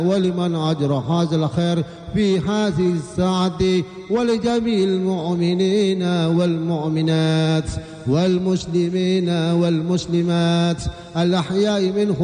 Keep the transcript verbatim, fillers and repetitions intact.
ولمن أجرى هذا الخير في هذه الساعة، ولجميع المؤمنين والمؤمنات والمسلمين والمسلمات الأحياء منهم